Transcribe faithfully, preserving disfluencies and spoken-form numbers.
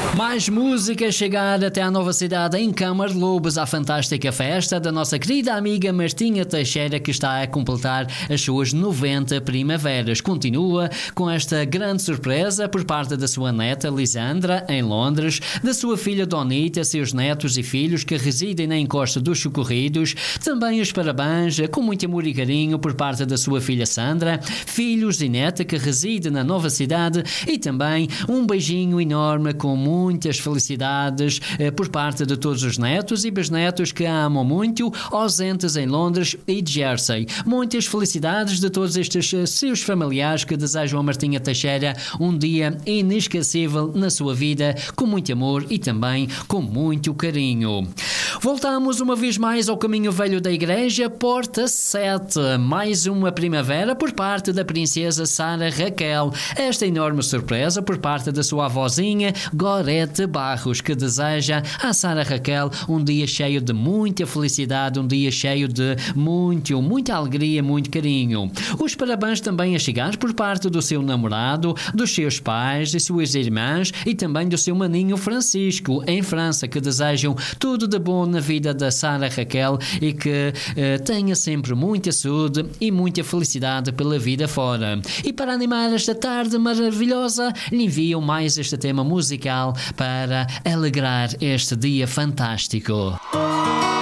Mais música a chegar até à nova cidade em Câmara de Lobos, à fantástica festa da nossa querida amiga Martinha Teixeira, que está a completar as suas noventa primaveras. Continua com esta grande surpresa por parte da sua neta Lisandra, em Londres, da sua filha Donita, seus netos e filhos que residem na encosta dos Socorridos, também os parabéns com muito amor e carinho por parte da sua filha Sandra, filhos e neta que reside na nova cidade, e também um beijinho enorme com muitas felicidades eh, por parte de todos os netos e bisnetos que a amam muito, ausentes em Londres e Jersey. Muitas felicidades de todos estes eh, seus familiares que desejam a Martinha Teixeira um dia inesquecível na sua vida, com muito amor e também com muito carinho. Voltamos uma vez mais ao caminho velho da igreja, Porta sete, mais uma primavera por parte da princesa Sara Raquel. Esta enorme surpresa por parte da sua avózinha Gorete Barros, que deseja a Sara Raquel um dia cheio de muita felicidade, um dia cheio de muito, muita alegria, muito carinho. Os parabéns também a chegar por parte do seu namorado, dos seus pais e suas irmãs e também do seu maninho Francisco, em França, que desejam tudo de bom na vida da Sara Raquel e que eh, tenha sempre muita saúde e muita felicidade pela vida fora. E para animar esta tarde maravilhosa, lhe envio mais este tema musical para alegrar este dia fantástico.